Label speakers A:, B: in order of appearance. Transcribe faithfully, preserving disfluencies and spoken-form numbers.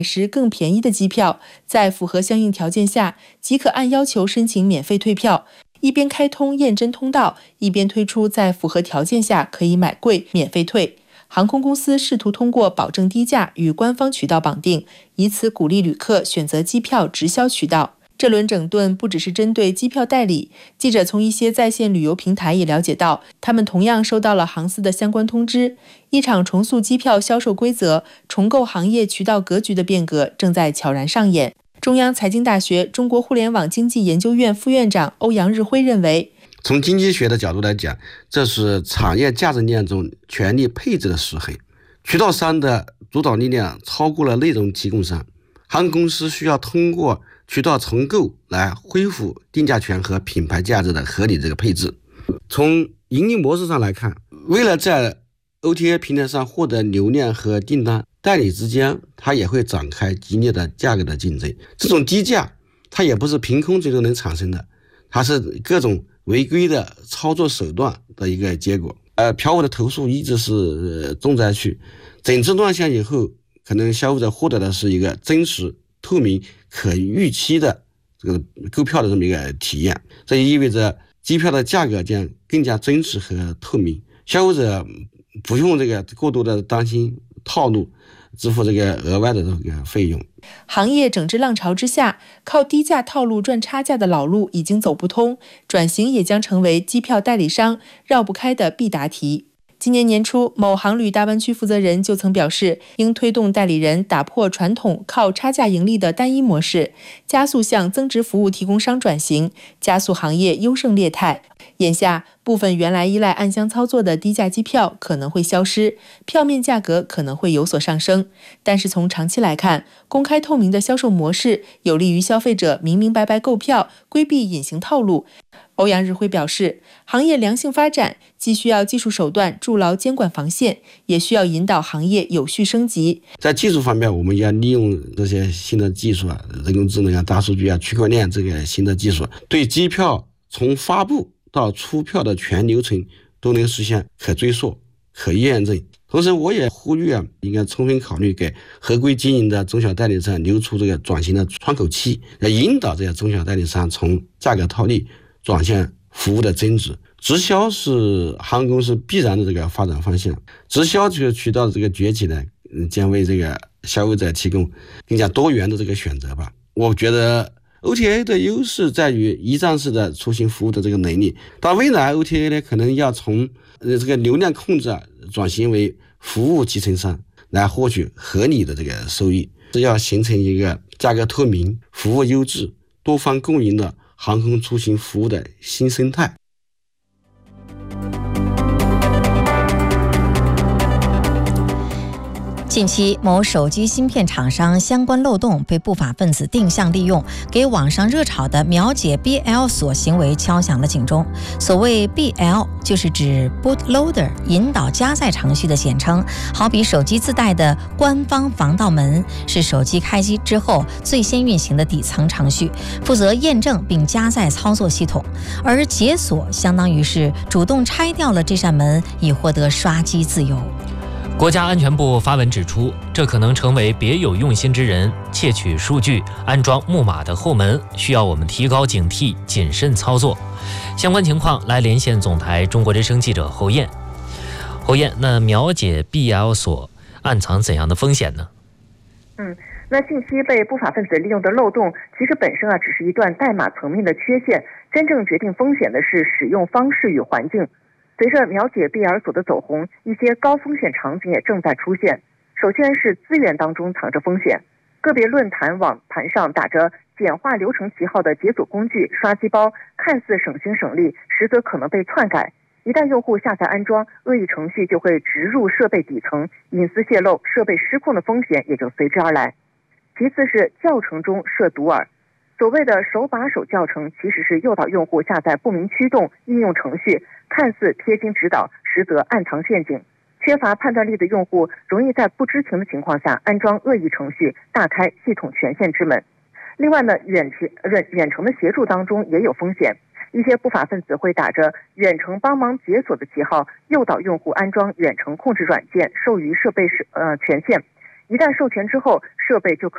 A: 时更便宜的机票，在符合相应条件下，即可按要求申请免费退票。一边开通验真通道，一边推出在符合条件下可以买贵免费退。航空公司试图通过保证低价与官方渠道绑定，以此鼓励旅客选择机票直销渠道。这轮整顿不只是针对机票代理，记者从一些在线旅游平台也了解到，他们同样收到了航司的相关通知。一场重塑机票销售规则、重构行业渠道格局的变革正在悄然上演。中央财经大学中国互联网经济研究院副院长欧阳日辉认为，
B: 从经济学的角度来讲，这是产业价值链中权力配置的失衡，渠道商的主导力量超过了内容提供商，航空公司需要通过渠道重构来恢复定价权和品牌价值的合理这个配置。从盈利模式上来看，为了在 O T A 平台上获得流量和订单，代理之间它也会展开激烈的价格的竞争。这种低价它也不是凭空最终能产生的，它是各种违规的操作手段的一个结果。呃，票务的投诉一直是、呃、重灾区，整治乱象以后，可能消费者获得的是一个真实、透明、可预期的这个购票的这么一个体验。这也意味着机票的价格将更加真实和透明，消费者不用这个过多的担心套路，支付这个额外的这个费用。
A: 行业整治浪潮之下，靠低价套路赚差价的老路已经走不通，转型也将成为机票代理商绕不开的必答题。今年年初，某航旅大湾区负责人就曾表示，应推动代理人打破传统靠差价盈利的单一模式，加速向增值服务提供商转型，加速行业优胜劣汰。眼下，部分原来依赖暗箱操作的低价机票可能会消失，票面价格可能会有所上升。但是从长期来看，公开透明的销售模式有利于消费者明明白白购票，规避隐形套路。欧阳日辉表示，行业良性发展既需要技术手段筑牢监管防线，也需要引导行业有序升级。
B: 在技术方面，我们要利用这些新的技术啊，人工智能啊、大数据啊、区块链这个新的技术，对机票从发布到出票的全流程都能实现可追溯、可验证。同时，我也呼吁啊，应该充分考虑给合规经营的中小代理商留出这个转型的窗口期，来引导这些中小代理商从价格套利转向服务的增值。直销是航空公司必然的这个发展方向，直销这个渠道的这个崛起呢，将为这个消费者提供更加多元的这个选择吧。我觉得 O T A 的优势在于一站式的出行服务的这个能力，但未来 O T A 呢，可能要从呃这个流量控制啊转型为服务集成商，来获取合理的这个收益，是要形成一个价格透明、服务优质、多方共赢的航空出行服务的新生态。
C: 近期，某手机芯片厂商相关漏洞被不法分子定向利用，给网上热炒的秒解 B L 锁行为敲响了警钟。所谓 B L 就是指 bootloader 引导加载程序的简称，好比手机自带的官方防盗门，是手机开机之后最先运行的底层程序，负责验证并加载操作系统。而解锁相当于是主动拆掉了这扇门，以获得刷机自由。
D: 国家安全部发文指出，这可能成为别有用心之人窃取数据、安装木马的后门，需要我们提高警惕，谨慎操作。相关情况来连线总台中国之声记者侯燕。侯燕，那秒解 B L 锁暗藏怎样的风险呢？
E: 嗯，那信息被不法分子利用的漏洞，其实本身啊只是一段代码层面的缺陷，真正决定风险的是使用方式与环境。随着秒解 B L 锁的走红，一些高风险场景也正在出现。首先是资源当中藏着风险，个别论坛网盘上打着简化流程旗号的解锁工具、刷机包，看似省心省力，实则可能被篡改。一旦用户下载安装，恶意程序就会植入设备底层，隐私泄露、设备失控的风险也就随之而来。其次是教程中设毒饵。所谓的手把手教程，其实是诱导用户下载不明驱动应用程序，看似贴心指导，实则暗藏陷阱。缺乏判断力的用户容易在不知情的情况下安装恶意程序，大开系统权限之门。另外呢，远远远程的协助当中也有风险，一些不法分子会打着远程帮忙解锁的旗号，诱导用户安装远程控制软件，授予设备呃权限。一旦授权之后，设备就可